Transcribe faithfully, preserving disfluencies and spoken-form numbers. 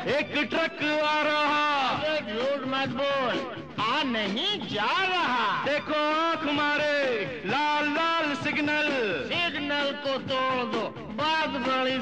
एक ट्रक आ रहा। अरे झूठ मत बोल, आ नहीं जा रहा। देखो आंख मारे, लाल लाल सिग्नल। सिग्नल को तोड़ दो, बात बड़ी